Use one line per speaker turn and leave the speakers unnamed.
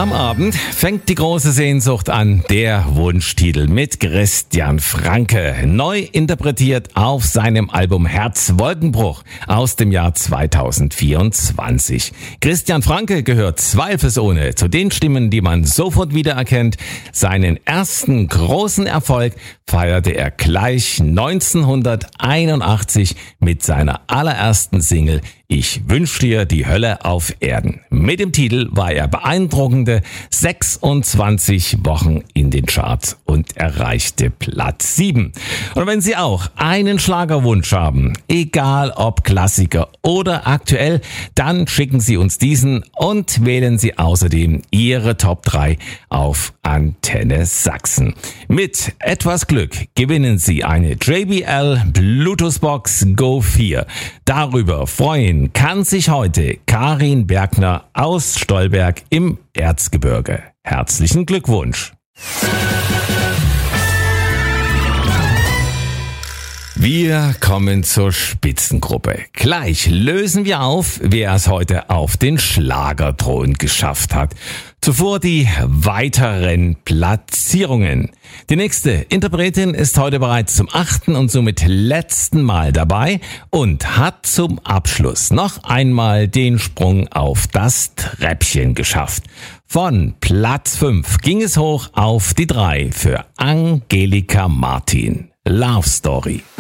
Am Abend fängt die große Sehnsucht an, der Wunschtitel mit Christian Franke, neu interpretiert auf seinem Album Herzwolkenbruch aus dem Jahr 2024. Christian Franke gehört zweifelsohne zu den Stimmen, die man sofort wiedererkennt. Seinen ersten großen Erfolg feierte er gleich 1981 mit seiner allerersten Single Ich wünsch dir die Hölle auf Erden. Mit dem Titel war er beeindruckende 26 Wochen in den Charts und erreichte Platz 7. Und wenn Sie auch einen Schlagerwunsch haben, egal ob Klassiker oder aktuell, dann schicken Sie uns diesen und wählen Sie außerdem Ihre Top 3 auf Antenne Sachsen. Mit etwas Glück gewinnen Sie eine JBL Bluetooth Box Go 4. Darüber freuen kann sich heute Karin Bergner aus Stolberg im Erzgebirge. Herzlichen Glückwunsch! Wir kommen zur Spitzengruppe. Gleich lösen wir auf, wer es heute auf den Schlagerthron geschafft hat. Zuvor die weiteren Platzierungen. Die nächste Interpretin ist heute bereits zum 8. und somit letzten Mal dabei und hat zum Abschluss noch einmal den Sprung auf das Treppchen geschafft. Von Platz 5 ging es hoch auf die 3 für Angelika Martin. Love Story.